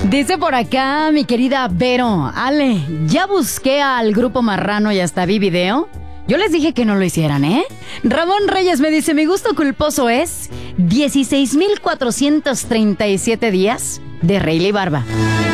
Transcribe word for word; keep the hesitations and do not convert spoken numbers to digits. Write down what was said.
Dice por acá mi querida Vero, Ale, ya busqué al Grupo Marrano y hasta vi video. Yo les dije que no lo hicieran, ¿eh? Ramón Reyes me dice, mi gusto culposo es dieciséis mil cuatrocientos treinta y siete días de Rayleigh Barba.